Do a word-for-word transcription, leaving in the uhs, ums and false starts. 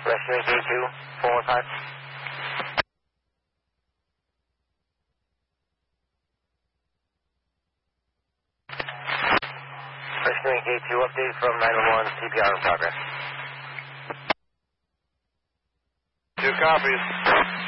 Rescuing K two, four one five. Rescuing K two, update from nine one one, C P R in progress. Two copies.